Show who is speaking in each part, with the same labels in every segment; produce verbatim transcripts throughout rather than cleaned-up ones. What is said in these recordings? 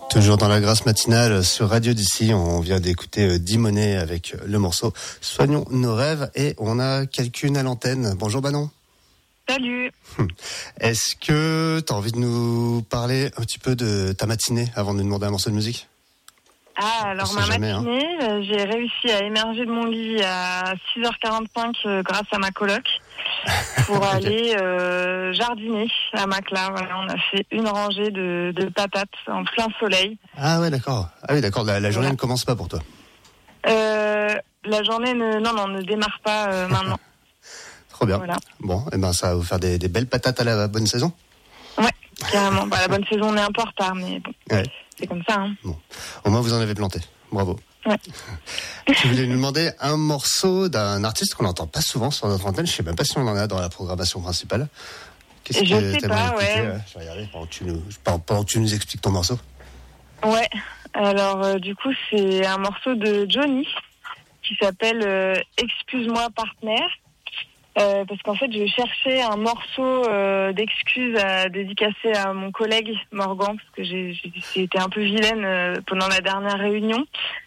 Speaker 1: Toujours dans la grâce matinale sur Radio d'ici, on vient d'écouter Dimonet avec le morceau Soignons nos rêves et on a quelqu'un à l'antenne. Bonjour Manon.
Speaker 2: Salut.
Speaker 1: Est-ce que tu as envie de nous parler un petit peu de ta matinée avant de nous demander un morceau de musique ?
Speaker 2: Ah, alors ma
Speaker 1: jamais,
Speaker 2: matinée, hein. J'ai réussi à émerger de mon lit à six heures quarante-cinq euh, grâce à ma coloc pour okay. aller euh, jardiner à Macla. Voilà, on a fait une rangée de, de patates en plein soleil.
Speaker 1: Ah ouais, d'accord. Ah oui, d'accord. La, la journée voilà. ne commence pas pour toi.
Speaker 2: Euh, la journée ne, non, non, ne démarre pas euh, maintenant.
Speaker 1: Trop bien. Voilà. Bon, et eh ben ça va vous faire des, des belles patates à la bonne saison.
Speaker 2: Ouais, carrément. Bah, la bonne saison, on est un peu en retard, mais bon. Ouais. C'est comme ça. Hein.
Speaker 1: Bon. Au moins, vous en avez planté. Bravo.
Speaker 2: Ouais.
Speaker 1: Je voulais nous demander un morceau d'un artiste qu'on n'entend pas souvent sur notre antenne. Je ne sais même pas si on en a dans la programmation principale.
Speaker 2: Qu'est-ce je que sais pas, ouais.
Speaker 1: euh, Je vais regarder pendant que, tu nous, pendant que tu nous expliques ton morceau.
Speaker 2: Ouais. Alors, euh, du coup, c'est un morceau de Johnny qui s'appelle euh, Excuse-moi, partenaire. Euh, parce qu'en fait, je cherchais un morceau euh, d'excuses à dédicacer à mon collègue Morgan, parce que j'ai, j'ai, j'ai été un peu vilaine euh, pendant la dernière réunion.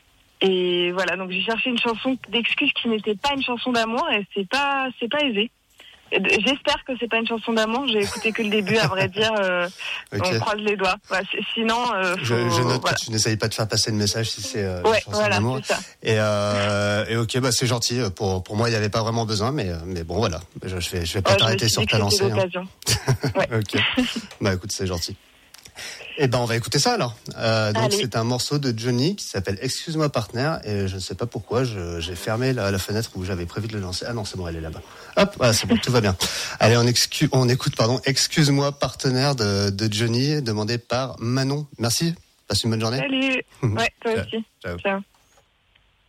Speaker 2: Et voilà, donc j'ai cherché une chanson d'excuses qui n'était pas une chanson d'amour, et c'est pas, c'est pas aisé. J'espère que c'est pas une chanson d'amour. J'ai écouté que le début, à vrai dire. Euh, okay. On croise les doigts. Bah, sinon, euh, faut,
Speaker 1: je, je note
Speaker 2: voilà.
Speaker 1: que tu n'essayes pas de faire passer le message si c'est euh,
Speaker 2: ouais,
Speaker 1: une chanson
Speaker 2: voilà,
Speaker 1: d'amour.
Speaker 2: C'est ça.
Speaker 1: Et, euh, et ok, bah c'est gentil. Pour pour moi, il n'y avait pas vraiment besoin, mais mais bon voilà. Je, je vais je vais pas
Speaker 2: ouais,
Speaker 1: t'arrêter sur ta lancée.
Speaker 2: Hein.
Speaker 1: Ouais. Ok. Bah écoute, c'est gentil. Eh ben, on va écouter ça alors. Euh, donc, Allez. C'est un morceau de Johnny qui s'appelle Excuse-moi, partenaire. Et je ne sais pas pourquoi, je, j'ai fermé la, la fenêtre où j'avais prévu de le lancer. Ah non, c'est bon, elle est là-bas. Hop, voilà, c'est bon, tout va bien. Allez, on, excu- on écoute, pardon, Excuse-moi, partenaire de, de Johnny, demandé par Manon. Merci. Passe une bonne journée.
Speaker 2: Salut. Ouais, toi aussi. Ciao. Ciao.